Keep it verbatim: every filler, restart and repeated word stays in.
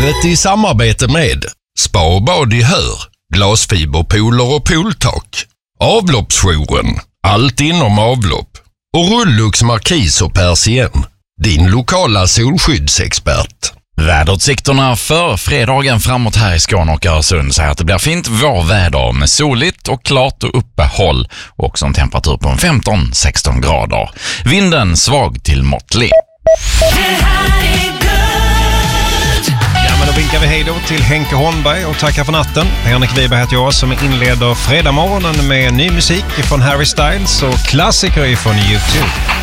Livet i samarbete med Spa och bad i Hör, glasfiberpooler och pooltak, Avloppsjouren, allt inom avlopp och Rullux Markis och Persien, din lokala solskyddsexpert. Väderutsikterna för fredagen framåt här i Skåne och Öresund säger att det blir fint vårväder med soligt och klart och uppehåll och också en temperatur på femton till sexton grader. Vinden svag till måttlig. Ja, men då vinkar vi hej då till Henke Holmberg och tackar för natten. Henrik Wiberg heter jag som inleder fredag morgonen med ny musik från Harry Styles och klassiker från YouTube.